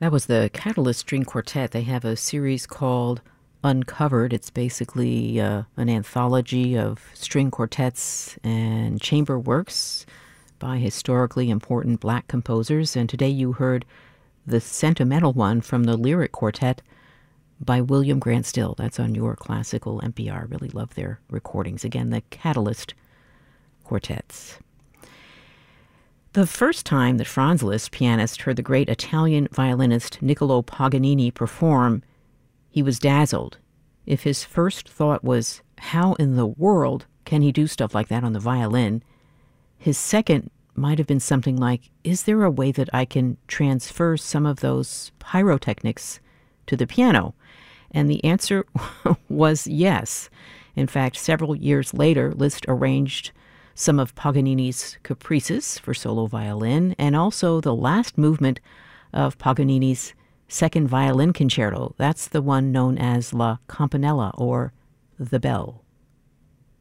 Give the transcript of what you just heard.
That was the Catalyst String Quartet. They have a series called Uncovered. It's basically an anthology of string quartets and chamber works by historically important black composers. And today you heard the sentimental one from the Lyric Quartet by William Grant Still. That's on your classical NPR. Really love their recordings. Again, the Catalyst Quartets. The first time that Franz Liszt, pianist, heard the great Italian violinist Niccolo Paganini perform, he was dazzled. If his first thought was, how in the world can he do stuff like that on the violin? His second might have been something like, is there a way that I can transfer some of those pyrotechnics to the piano? And the answer was yes. In fact, several years later, Liszt arranged some of Paganini's caprices for solo violin, and also the last movement of Paganini's second violin concerto. That's the one known as La Campanella, or The Bell.